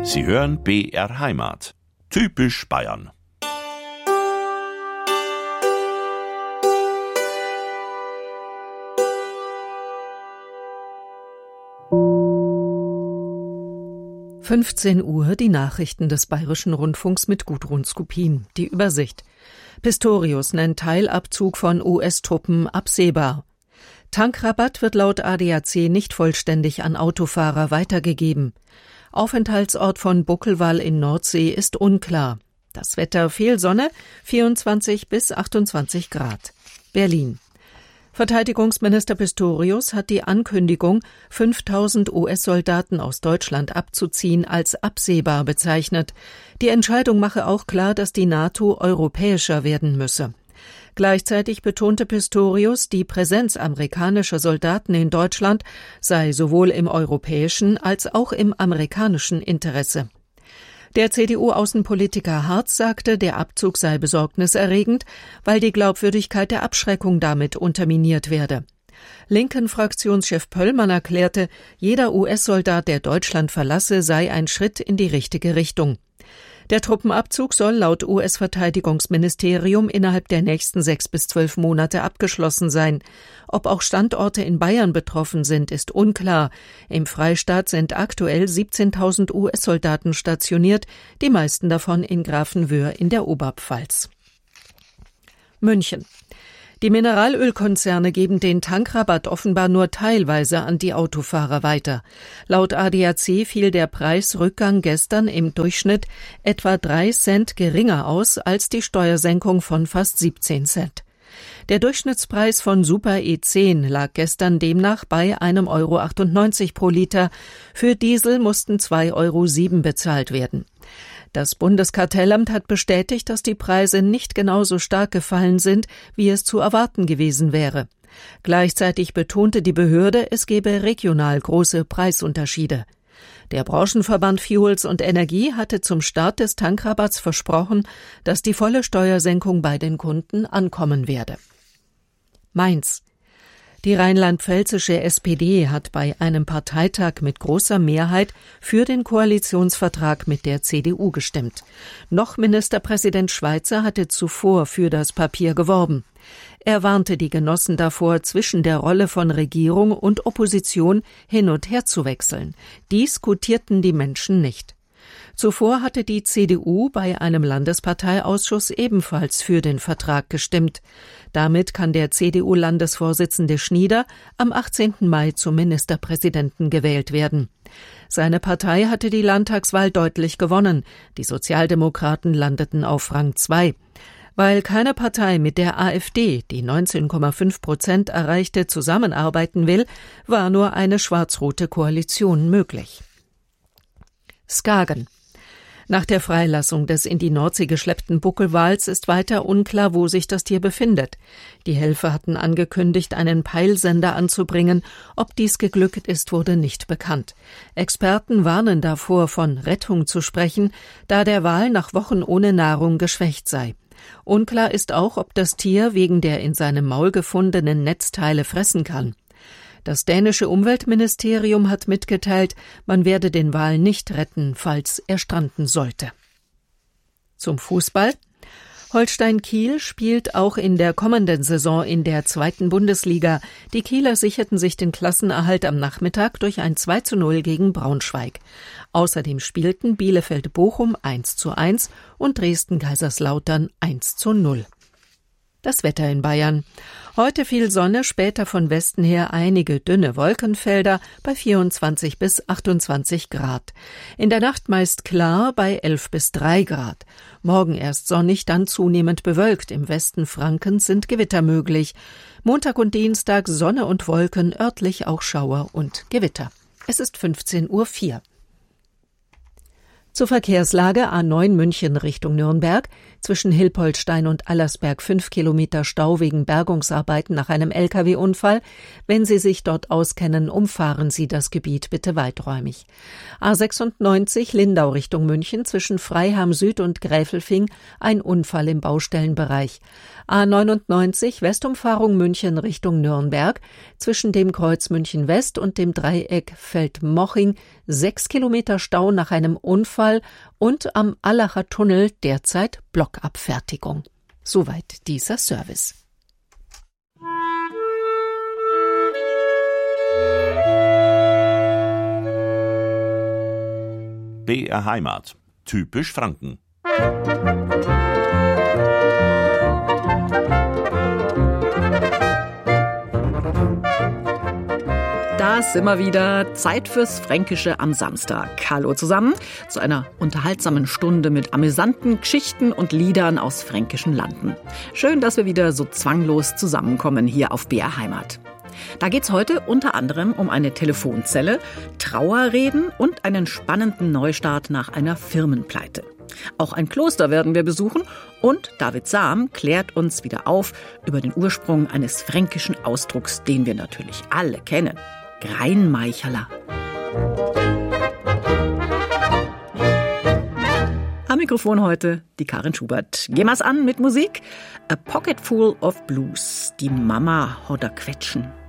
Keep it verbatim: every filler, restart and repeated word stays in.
Sie hören B R Heimat. Typisch Bayern. fünfzehn Uhr, die Nachrichten des Bayerischen Rundfunks mit Gudrun Skupin. Die Übersicht. Pistorius nennt Teilabzug von U S-Truppen absehbar. Tankrabatt wird laut A D A C nicht vollständig an Autofahrer weitergegeben. Aufenthaltsort von Buckelwall in Nordsee ist unklar. Das Wetter: viel Sonne, vierundzwanzig bis achtundzwanzig Grad. Berlin. Verteidigungsminister Pistorius hat die Ankündigung, fünftausend U S-Soldaten aus Deutschland abzuziehen, als absehbar bezeichnet. Die Entscheidung mache auch klar, dass die NATO europäischer werden müsse. Gleichzeitig betonte Pistorius, die Präsenz amerikanischer Soldaten in Deutschland sei sowohl im europäischen als auch im amerikanischen Interesse. Der C D U-Außenpolitiker Hartz sagte, der Abzug sei besorgniserregend, weil die Glaubwürdigkeit der Abschreckung damit unterminiert werde. Linken-Fraktionschef Pöllmann erklärte, jeder U S-Soldat, der Deutschland verlasse, sei ein Schritt in die richtige Richtung. Der Truppenabzug soll laut U S-Verteidigungsministerium innerhalb der nächsten sechs bis zwölf Monate abgeschlossen sein. Ob auch Standorte in Bayern betroffen sind, ist unklar. Im Freistaat sind aktuell siebzehntausend U S-Soldaten stationiert, die meisten davon in Grafenwöhr in der Oberpfalz. München. Die Mineralölkonzerne geben den Tankrabatt offenbar nur teilweise an die Autofahrer weiter. Laut A D A C fiel der Preisrückgang gestern im Durchschnitt etwa drei Cent geringer aus als die Steuersenkung von fast siebzehn Cent. Der Durchschnittspreis von Super E zehn lag gestern demnach bei einem Euro achtundneunzig pro Liter. Für Diesel mussten zwei Euro sieben bezahlt werden. Das Bundeskartellamt hat bestätigt, dass die Preise nicht genauso stark gefallen sind, wie es zu erwarten gewesen wäre. Gleichzeitig betonte die Behörde, es gebe regional große Preisunterschiede. Der Branchenverband Fuels und Energie hatte zum Start des Tankrabatts versprochen, dass die volle Steuersenkung bei den Kunden ankommen werde. Mainz. Die rheinland-pfälzische S P D hat bei einem Parteitag mit großer Mehrheit für den Koalitionsvertrag mit der C D U gestimmt. Noch Ministerpräsident Schweizer hatte zuvor für das Papier geworben. Er warnte die Genossen davor, zwischen der Rolle von Regierung und Opposition hin und her zu wechseln. Dies gutierten die Menschen nicht. Zuvor hatte die C D U bei einem Landesparteiausschuss ebenfalls für den Vertrag gestimmt. Damit kann der C D U-Landesvorsitzende Schnieder am achtzehnten Mai zum Ministerpräsidenten gewählt werden. Seine Partei hatte die Landtagswahl deutlich gewonnen. Die Sozialdemokraten landeten auf Rang zwei. Weil keine Partei mit der AfD, die neunzehn Komma fünf Prozent erreichte, zusammenarbeiten will, war nur eine schwarz-rote Koalition möglich. Skagen. Nach der Freilassung des in die Nordsee geschleppten Buckelwals ist weiter unklar, wo sich das Tier befindet. Die Helfer hatten angekündigt, einen Peilsender anzubringen. Ob dies geglückt ist, wurde nicht bekannt. Experten warnen davor, von Rettung zu sprechen, da der Wal nach Wochen ohne Nahrung geschwächt sei. Unklar ist auch, ob das Tier wegen der in seinem Maul gefundenen Netzteile fressen kann. Das dänische Umweltministerium hat mitgeteilt, man werde den Wal nicht retten, falls er stranden sollte. Zum Fußball. Holstein Kiel spielt auch in der kommenden Saison in der zweiten Bundesliga. Die Kieler sicherten sich den Klassenerhalt am Nachmittag durch ein zwei zu null gegen Braunschweig. Außerdem spielten Bielefeld-Bochum eins zu eins und Dresden-Kaiserslautern eins zu null. Das Wetter in Bayern. Heute viel Sonne, später von Westen her einige dünne Wolkenfelder bei vierundzwanzig bis achtundzwanzig Grad. In der Nacht meist klar bei elf bis drei Grad. Morgen erst sonnig, dann zunehmend bewölkt. Im Westen Frankens sind Gewitter möglich. Montag und Dienstag Sonne und Wolken, örtlich auch Schauer und Gewitter. Es ist fünfzehn Uhr vier. Zur Verkehrslage: A neun München Richtung Nürnberg. Zwischen Hilpoltstein und Allersberg fünf Kilometer Stau wegen Bergungsarbeiten nach einem L K W-Unfall. Wenn Sie sich dort auskennen, umfahren Sie das Gebiet bitte weiträumig. A sechsundneunzig Lindau Richtung München. Zwischen Freiham Süd und Gräfelfing ein Unfall im Baustellenbereich. A neunundneunzig Westumfahrung München Richtung Nürnberg. Zwischen dem Kreuz München West und dem Dreieck Feldmoching sechs Kilometer Stau nach einem Unfall und am Allacher Tunnel derzeit Blockabfertigung. Soweit dieser Service. B R Heimat. Typisch Franken. Da sind wir wieder. Zeit fürs Fränkische am Samstag. Hallo zusammen zu einer unterhaltsamen Stunde mit amüsanten Geschichten und Liedern aus fränkischen Landen. Schön, dass wir wieder so zwanglos zusammenkommen hier auf B R Heimat. Da geht's heute unter anderem um eine Telefonzelle, Trauerreden und einen spannenden Neustart nach einer Firmenpleite. Auch ein Kloster werden wir besuchen und David Sam klärt uns wieder auf über den Ursprung eines fränkischen Ausdrucks, den wir natürlich alle kennen. Greinmeicherler. Am Mikrofon heute die Karin Schubert. Gehen wir's an mit Musik. A Pocket Full of Blues. Die Mama hodder Quetschen.